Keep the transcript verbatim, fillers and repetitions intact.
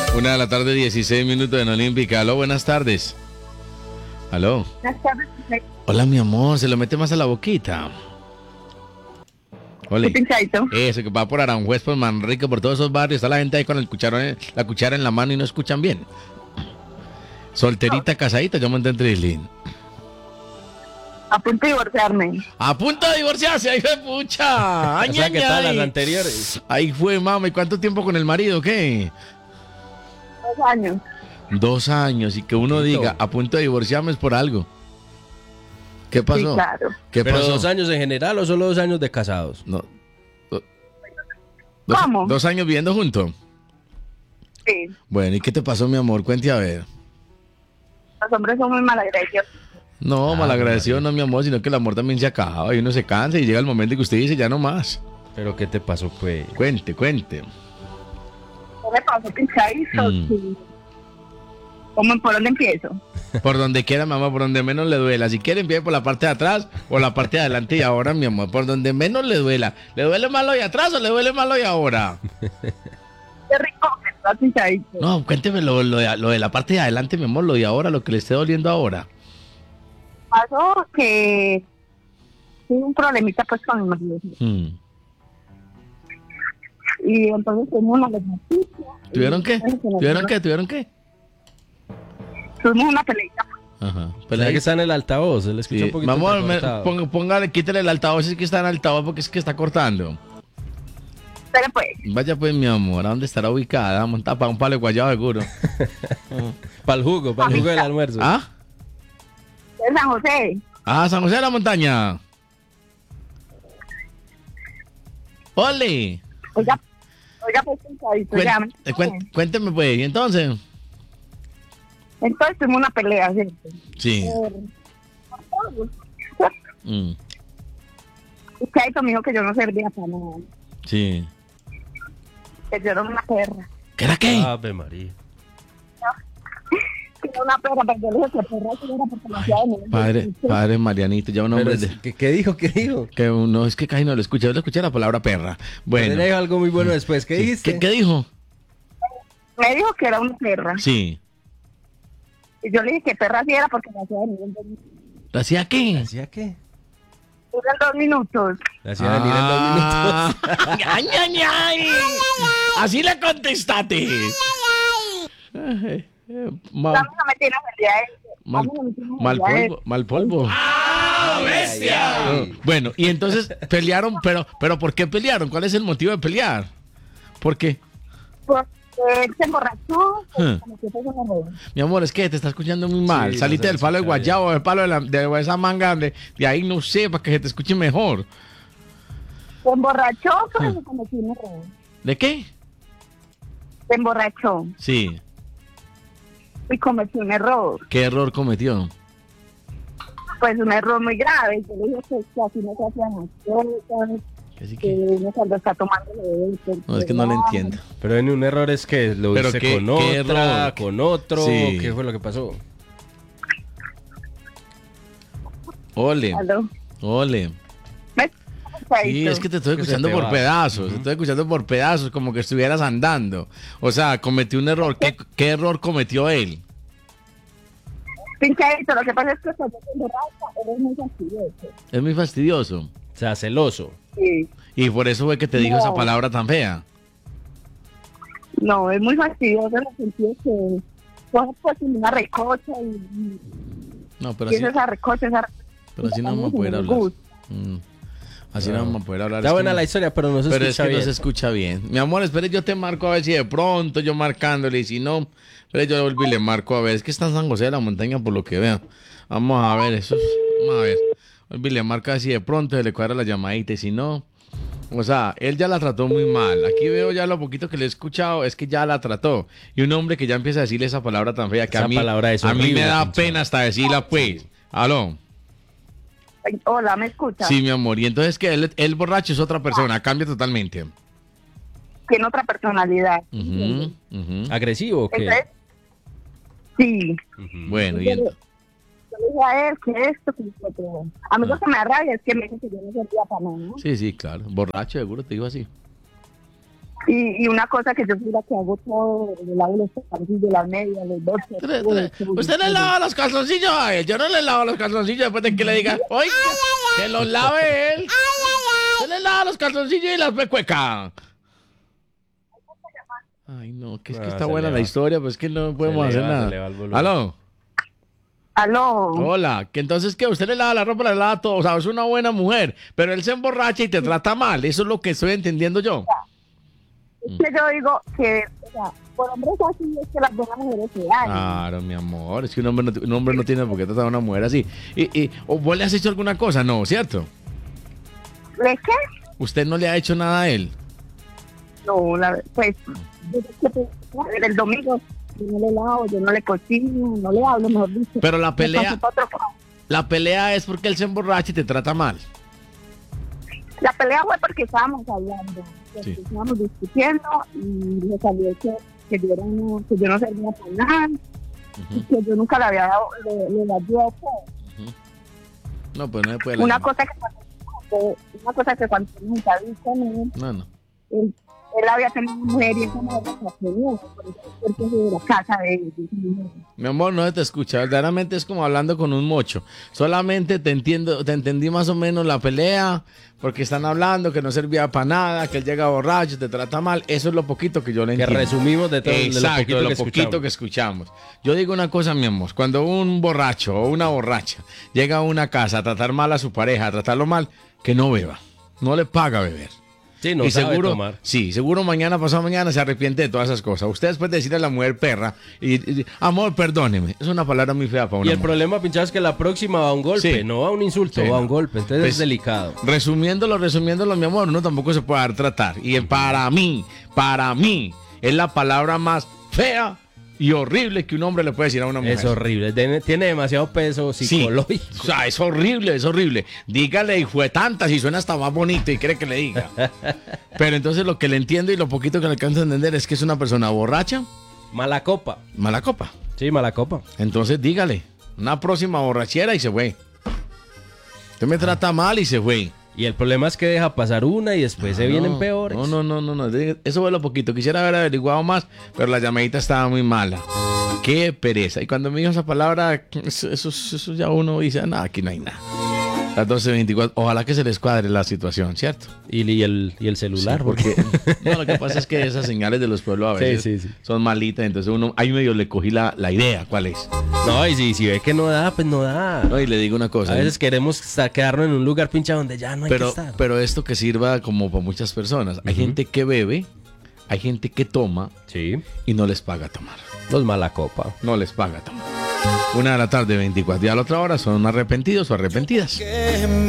Una de la tarde, dieciséis minutos en Olímpica. Aló, buenas tardes. Aló. Buenas tardes. Hola, mi amor, se lo mete más a la boquita. Ole. Eso, que va por Aranjuez, por Manrique, por todos esos barrios. Está la gente ahí con el cucharón, la cuchara en la mano y no escuchan bien. Solterita, casadita, yo monté en Trislin. A punto de divorciarme. A punto de divorciarse, ahí fue pucha. Ay, o sea, ay, ¿qué tal ay. las anteriores? Ahí fue, mama. ¿Y cuánto tiempo con el marido? ¿Qué? Dos años. Dos años. Y que uno diga, a punto de divorciarme es por algo. ¿Qué pasó? Sí, claro. ¿Qué ¿Pero pasó? dos años en general o solo dos años de casados? No. Do- dos, ¿Cómo? ¿Dos años viviendo juntos? Sí. Bueno, ¿y qué te pasó, mi amor? Cuente a ver. Los hombres son muy malagradecidos. No, Ah, malagradecido María. no, mi amor, sino que el amor también se acaba y uno se cansa y llega el momento que usted dice ya no más. ¿Pero qué te pasó, pues? Cuente, cuente. ¿Qué me pasó, pinchadito? Mm. Sí. ¿Cómo, ¿Por dónde empiezo? Por donde quiera, mamá, por donde menos le duela. Si quiere, empiece por la parte de atrás o la parte de adelante y ahora, mi amor, por donde menos le duela. ¿Le duele más lo de atrás o le duele más lo de ahora? Qué rico que está, pinchadito. No, cuénteme lo, lo, de, lo de la parte de adelante, mi amor, lo de ahora, lo que le esté doliendo ahora. Pasó que tuve un problemita pues con mi marido. Hmm. Y entonces tuvimos una noticia. ¿Tuvieron qué? ¿Tuvieron qué? ¿Tuvieron qué? Tuvimos una peleita. Ajá. ¿Pero que está en el altavoz? Se le escucha Sí. un poquito Mamor, me- entrecortado. ponga- póngale, quítale el altavoz, es que está en altavoz porque es que está cortando. Pero pues, Vaya pues, mi amor, ¿a dónde estará ubicada? Montada para un palo de guayaba seguro. Para el jugo, para el jugo del almuerzo. ¿Ah? en San José. Ah, San José de la Montaña. Ole. Oiga, oiga pues, pinchadito. Cuen- ya me- eh, cuen- cuénteme pues, ¿y entonces? Entonces tuvimos una pelea, ¿cierto? Sí. Por- por todo. Mm, Pinchadito me dijo que yo no servía para nada. sí. Que yo era una perra. ¿Qué era qué? Ave María. Que era una perra, pero yo le dije que perra sí era porque me hacía de mí. Padre, padre Marianito, ya un Pero hombre es- de... ¿qué, qué dijo? ¿Qué dijo? Que no, es que casi no lo escuché, yo le escuché la palabra perra. Pero Bueno. le dijo algo muy bueno después. ¿Qué Sí. dijiste? ¿Qué, qué dijo? Me dijo que era una perra. Sí. Y yo le dije que perra sí era porque me hacía venir en dos minutos. ¿Hacía qué? ¿Hacía qué? Eran dos minutos. Le hacía venir en dos minutos. Ah. ay, ay, ay. Así le contestaste. Ay, eh, mal, A mí no me tiene felicidad. mal, mal polvo, mal polvo. Bestia. Bueno, y entonces pelearon, pero, pero ¿por qué pelearon? ¿Cuál es el motivo de pelear? ¿Por qué? Porque él se emborrachó. Hmm. Como que fue una roba. Mi amor, es que te está escuchando muy mal. Sí, no Salite se del palo de escucha bien. guayabo, del palo de, la, de esa manga, de, de ahí no sé, para que se te escuche mejor. Se emborrachó, pero se cometió un error. ¿De qué? Se emborrachó Sí. y cometió un error. ¿Qué error cometió? Pues un error muy grave. Yo le dije que, que así no se hacían las cosas. Que sí Que que- uno cuando está tomando le debe ser No, es que no lo entiendo. Pero en un error es que lo Pero hice qué- con qué otra, error. con otro. Sí. ¿Qué fue lo que pasó? Ole, ¿Aló? ole. ¿Ves? Sí, es que te estoy Que se escuchando te por va. pedazos, Ujú. te estoy escuchando por pedazos, como que estuvieras andando. O sea, cometió un error. ¿Qué, qué error cometió él? Pinchadito, lo que pasa es que cuando se emborracha, eres muy fastidioso. Es muy fastidioso. O sea, celoso. Sí. Y por eso fue que te dijo No. esa palabra tan fea. No, es muy fastidioso en el sentido que coge pues una recocha y, y, No, pero y así, es esa recocha, esa recocha. pero así no a mí vamos a poder me hablar. gusta. Mm. Así no No. vamos a poder hablar. Está es que buena no- la historia, pero no se Pero es escucha que bien. no se escucha bien. Mi amor, espere, yo te marco a ver si de pronto yo marcándole y si no, espere, yo vuelvo y le marco a ver. Es que está en San José de la Montaña por lo que veo. Vamos a ver eso. Vamos a ver. Vuelvo y le marco a ver si de pronto se le cuadra la llamadita y si no. O sea, él ya la trató muy mal. Aquí veo ya lo poquito que le he escuchado, es que ya la trató. Y un hombre que ya empieza a decirle esa palabra tan fea que Esa a mí, palabra es a mí me horrible, da pinche. pena hasta decirla, pues. Aló. Ay, hola, ¿me escuchas? Sí, mi amor. Y entonces que él, él borracho es otra persona, cambia totalmente. Tiene otra personalidad. Ujú, ujú. ¿Agresivo o qué? Entonces, sí. Ujú. Bueno, y Yo le- ent- yo le dije a él que esto, que lo otro. A mí lo que me da rabia es que me dice que yo no servía para nada, ¿no? sí, sí, claro. Borracho, seguro te digo así. Y, y una cosa que yo soy la que hago todo, le lavo los calzoncillos, las medias, los boxers. Usted le lava los calzoncillos a él. Yo no le lavo los calzoncillos después de que le diga, oye, que los lave él. Usted le lava los calzoncillos y las pecuecas. Ay, no, que es que Ah, está se buena le la va. historia, pues es que no podemos Se le hacer va, se le va el nada. volumen. ¿Aló? Aló. Hola, que entonces que usted le lava la ropa, le lava todo, o sea, es una buena mujer, pero él se emborracha y te trata mal, eso es lo que estoy entendiendo yo. Es que yo digo que, o sea, por hombres así es que las buenas mujeres se dañan. Claro, mi amor, es que un hombre no, un hombre no tiene por qué tratar a una mujer así. Y, y, ¿o vos le has hecho alguna cosa? No, ¿cierto? ¿Le qué? ¿Usted no le ha hecho nada a él? No, la, pues, desde que te- desde el domingo yo no le lavo, yo no le cocino, no le hablo, mejor dicho. Pero la Me pelea, pasó pa' otro lado. la pelea es porque él se emborracha y te trata mal. La pelea fue porque estábamos hablando, porque Sí. estábamos discutiendo y le salió que, que, yo, era una- que yo no servía para nada, y Ujú, que yo nunca le había dado, le, le la ayudado a todo. ujú. No, pues no se puede. la Una llamar. cosa que cuando, una cosa que cuando nunca vi con él, No, no. él, él había tenido una mujer y esa mujer la tenía, por eso porque es de la casa de él. de su mujer. Mi amor, no se te escucha. Verdaderamente es como hablando con un mocho. Solamente te entiendo, te entendí más o menos la pelea, porque están hablando que no servía para nada, que él llega borracho, te trata mal. Eso es lo poquito que yo le Que entiendo. resumimos de todo de lo Exacto, poquito de lo que poquito escuchamos. que escuchamos. Yo digo una cosa, mi amor. Cuando un borracho o una borracha llega a una casa a tratar mal a su pareja, a tratarlo mal, que no beba. No le paga beber. Sí, no y sabe seguro, tomar. sí, seguro mañana, pasado mañana se arrepiente de todas esas cosas. Usted después de decirle a la mujer perra, y, y- amor, perdóneme, es una palabra muy fea para Y una el mujer. problema, pinchado, es que la próxima va a un golpe, Sí. no va a un insulto, Sí, va a no. un golpe. Entonces Pues, es delicado. Resumiéndolo, resumiéndolo, mi amor, uno tampoco se puede dar tratar. Y para mí, para mí, es la palabra más fea y horrible que un hombre le puede decir a una mujer. Es horrible. Tiene, tiene demasiado peso Sí. psicológico. O sea, es horrible, es horrible. Dígale, hijo de tantas, y suena hasta más bonito y cree que le diga. Pero entonces lo que le entiendo y lo poquito que le alcanzo a entender es que es una persona borracha, Mala copa. mala copa. Sí, mala copa. Entonces dígale, una próxima borrachera y se fue. Usted me trata mal y se fue. Y el problema es que deja pasar una y después se Ah, vienen no, peores. No, no, no, no, no. de- Eso fue lo poquito. Quisiera haber averiguado más, pero la llamadita estaba muy mala. Qué pereza. Y cuando me dijo esa palabra, eso, eso, eso ya uno dice, nada, aquí no hay nada. Las doce veinticuatro. Ojalá que se les cuadre la situación, ¿cierto? Y, y el, y el celular, Sí, porque... No, lo que pasa es que esas señales de los pueblos a Sí, veces sí, sí. son malitas, entonces uno ahí medio le cogí la, la idea, ¿cuál es? No, y si, si ve que no da, pues no da. No, y le digo una cosa. A ¿eh? veces queremos sa- quedarnos en un lugar pinchado donde ya no hay pero, que estar. pero esto que sirva como para muchas personas. Hay Ujú. gente que bebe, hay gente que toma Sí, y no les paga tomar. los mala copa. No les paga tomar. Una de la tarde, veinticuatro. Y a la otra hora son arrepentidos o arrepentidas. Que